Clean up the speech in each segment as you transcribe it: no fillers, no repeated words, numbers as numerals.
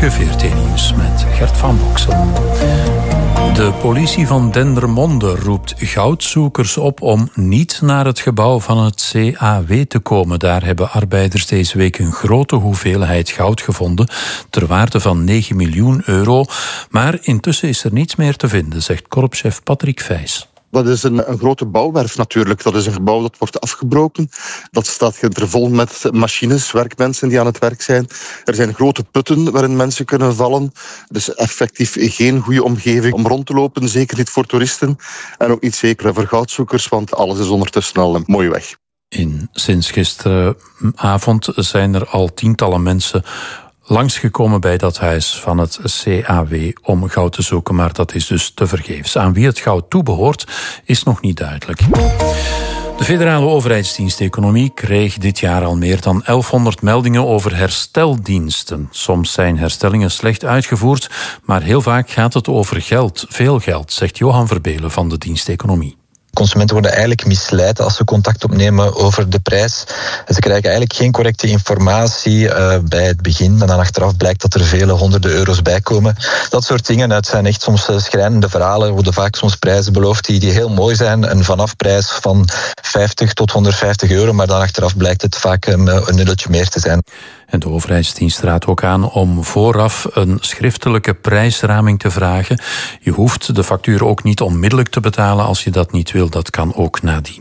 Goedemorgen, VRT Nieuws met Gert van Boksel. De politie van Dendermonde roept goudzoekers op om niet naar het gebouw van het CAW te komen. Daar hebben arbeiders deze week een grote hoeveelheid goud gevonden, ter waarde van 9 miljoen euro. Maar intussen is er niets meer te vinden, zegt korpschef Patrick Vijs. Dat is een grote bouwwerf natuurlijk. Dat is een gebouw dat wordt afgebroken. Dat staat vol met machines, werkmensen die aan het werk zijn. Er zijn grote putten waarin mensen kunnen vallen. Dus effectief geen goede omgeving om rond te lopen. Zeker niet voor toeristen. En ook niet zeker voor goudzoekers, want alles is ondertussen al mooi weg. Sinds gisteravond zijn er al tientallen mensen langsgekomen bij dat huis van het CAW om goud te zoeken, maar dat is dus tevergeefs. Aan wie het goud toebehoort is nog niet duidelijk. De federale overheidsdienst Economie kreeg dit jaar al meer dan 1100 meldingen over hersteldiensten. Soms zijn herstellingen slecht uitgevoerd, maar heel vaak gaat het over geld, veel geld, zegt Johan Verbelen van de dienst Economie. Consumenten worden eigenlijk misleid als ze contact opnemen over de prijs. Ze krijgen eigenlijk geen correcte informatie bij het begin. En dan achteraf blijkt dat er vele honderden euro's bij komen. Dat soort dingen. Het zijn echt soms schrijnende verhalen. Er worden vaak soms prijzen beloofd die heel mooi zijn. Een vanafprijs van 50 tot 150 euro. Maar dan achteraf blijkt het vaak een nulletje meer te zijn. En de overheidsdienst raadt ook aan om vooraf een schriftelijke prijsraming te vragen. Je hoeft de factuur ook niet onmiddellijk te betalen als je dat niet wil. Dat kan ook nadien.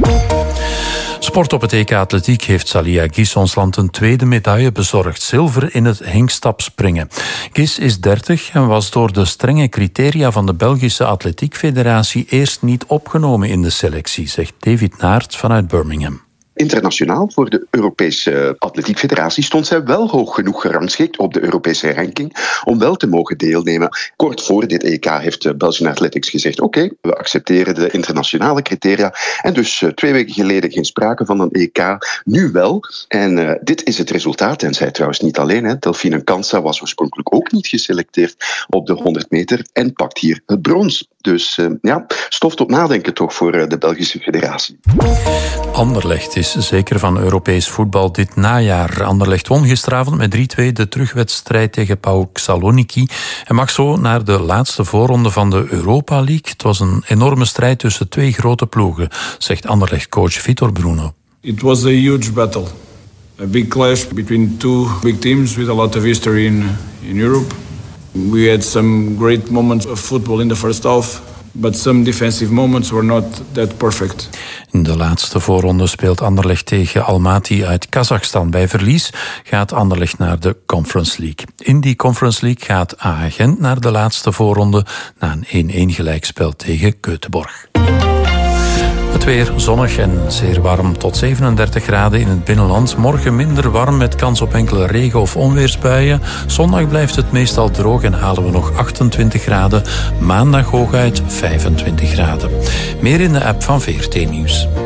Sport op het EK Atletiek heeft Salia Gis ons land een tweede medaille bezorgd. Zilver in het hengstapspringen. Gis is 30 en was door de strenge criteria van de Belgische Atletiek Federatie eerst niet opgenomen in de selectie, zegt David Naert vanuit Birmingham. Internationaal voor de Europese Atletiek Federatie stond zij wel hoog genoeg gerangschikt op de Europese ranking om wel te mogen deelnemen. Kort voor dit EK heeft Belgian Athletics gezegd: oké, we accepteren de internationale criteria. En dus 2 weken geleden geen sprake van een EK, nu wel. En dit is het resultaat. En zij trouwens niet alleen. Delphine Kansa was oorspronkelijk ook niet geselecteerd op de 100 meter en pakt hier het brons. Dus stof tot nadenken toch voor de Belgische Federatie. Anderlecht is zeker van Europees voetbal dit najaar. Anderlecht won gisteravond met 3-2 de terugwedstrijd tegen PAOK Saloniki en mag zo naar de laatste voorronde van de Europa League. Het was een enorme strijd tussen 2 grote ploegen, zegt Anderlecht-coach Vitor Bruno. It was a huge battle. A big clash between 2 big teams with a lot of history in Europe. We had some great moments of football in the first half, but some defensive moments were not that perfect. In de laatste voorronde speelt Anderlecht tegen Almaty uit Kazachstan. Bij verlies gaat Anderlecht naar de Conference League. In die Conference League gaat AA Gent naar de laatste voorronde na een 1-1 gelijkspel tegen Göteborg. Het weer zonnig en zeer warm tot 37 graden in het binnenland. Morgen minder warm met kans op enkele regen- of onweersbuien. Zondag blijft het meestal droog en halen we nog 28 graden. Maandag hooguit 25 graden. Meer in de app van VRT Nieuws.